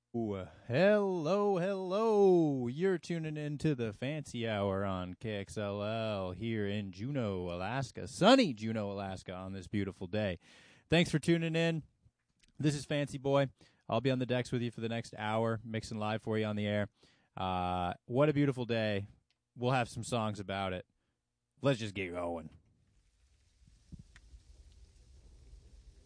Hello, hello. You're tuning in to the Fancy Hour on KXLL here in Juneau, Alaska. Sunny Juneau, Alaska on this beautiful day. Thanks for tuning in. This is Fancy Boy. I'll be on the decks with you for the next hour, mixing live for you on the air. What a beautiful day. We'll have some songs about it. Let's just get going.